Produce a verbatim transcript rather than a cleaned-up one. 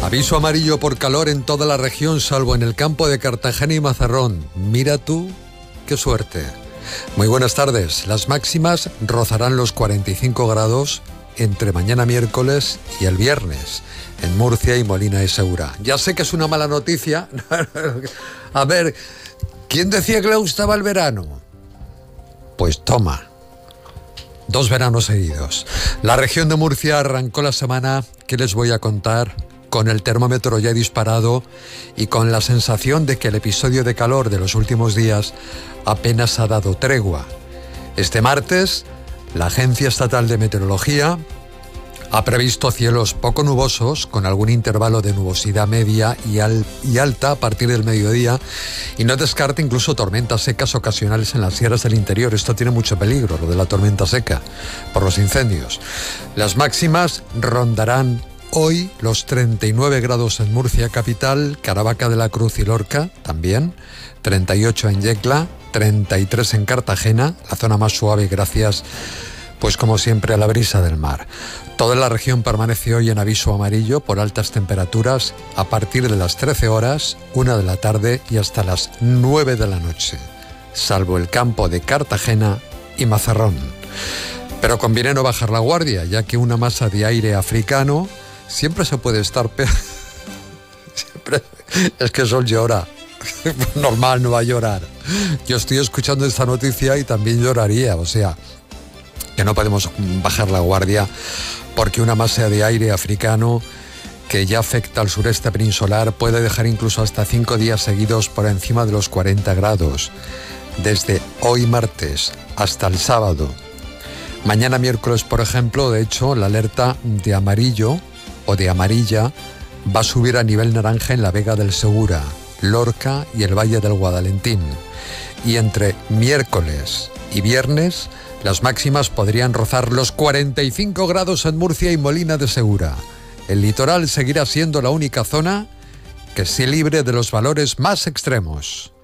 Aviso amarillo por calor en toda la región, salvo en el campo de Cartagena y Mazarrón. Mira tú, qué suerte. Muy buenas tardes. Las máximas rozarán los cuarenta y cinco grados entre mañana miércoles y el viernes, en Murcia y Molina de Segura. Ya sé que es una mala noticia. A ver, ¿quién decía que le gustaba el verano? Pues toma. Dos veranos seguidos. La región de Murcia arrancó la semana, ¿qué les voy a contar?, con el termómetro ya disparado y con la sensación de que el episodio de calor de los últimos días apenas ha dado tregua. Este martes, la Agencia Estatal de Meteorología ha previsto cielos poco nubosos, con algún intervalo de nubosidad media y, al, y alta a partir del mediodía, y no descarta incluso tormentas secas ocasionales en las sierras del interior. Esto tiene mucho peligro, lo de la tormenta seca, por los incendios. Las máximas rondarán hoy los treinta y nueve grados en Murcia capital, Caravaca de la Cruz y Lorca también, treinta y ocho en Yecla, treinta y tres en Cartagena, la zona más suave gracias, pues como siempre, a la brisa del mar. Toda la región permanece hoy en aviso amarillo por altas temperaturas a partir de las trece horas, una de la tarde y hasta las nueve de la noche, salvo el campo de Cartagena y Mazarrón. Pero conviene no bajar la guardia, ya que una masa de aire africano siempre se puede estar peor. Siempre. Es que Sol llora. Normal, no va a llorar. Yo estoy escuchando esta noticia y también lloraría. O sea, que no podemos bajar la guardia porque una masa de aire africano que ya afecta al sureste peninsular puede dejar incluso hasta cinco días seguidos por encima de los cuarenta grados. Desde hoy martes hasta el sábado. Mañana miércoles, por ejemplo, de hecho, la alerta de amarillo o de amarilla va a subir a nivel naranja en la Vega del Segura, Lorca y el Valle del Guadalentín. Y entre miércoles y viernes, las máximas podrían rozar los cuarenta y cinco grados en Murcia y Molina de Segura. El litoral seguirá siendo la única zona que esté libre de los valores más extremos.